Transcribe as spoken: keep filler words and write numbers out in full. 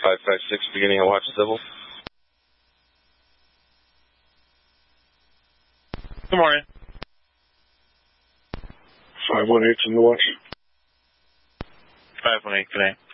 five five six, beginning of watch civil. Good morning. five one eight in the watch. five one eight, good day.